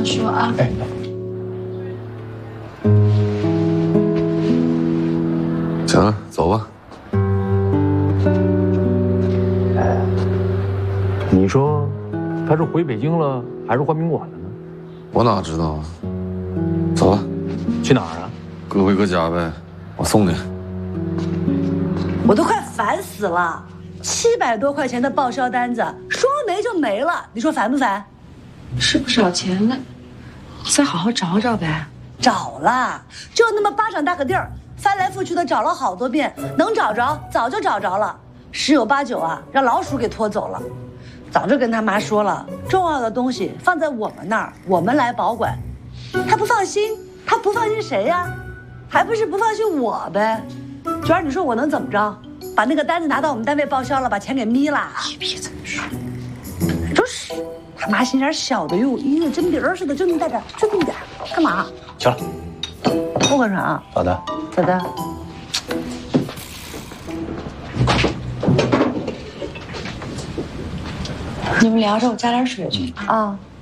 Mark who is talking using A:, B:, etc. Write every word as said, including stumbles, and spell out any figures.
A: 样说啊。哎。
B: 行了，走吧。
C: 哎，你说他是回北京了，还是换宾馆了呢？
B: 我哪知道啊？走吧。
C: 去哪儿啊？
B: 各回各家呗，我送你。
D: 我都快烦死了，七百多块钱的报销单子，说没就没了，你说烦不烦？
A: 是不少钱呢，再好好找找呗。
D: 找了，就那么巴掌大个地儿，翻来覆去的找了好多遍，能找着早就找着了，十有八九啊让老鼠给拖走了。早就跟他妈说了，重要的东西放在我们那儿，我们来保管。他不放心，他不放心谁呀？还不是不放心我呗。娟儿，你说我能怎么着？把那个单子拿到我们单位报销了，把钱给眯了？
A: 你别这么说。
D: 就是，他妈心眼小的哟，一个针鼻儿似的，就那么大点，就那么点，干嘛？
C: 行了，
D: 我干啥？
C: 走的，
D: 走的。
A: 你们聊着，我加点水去。
D: 啊。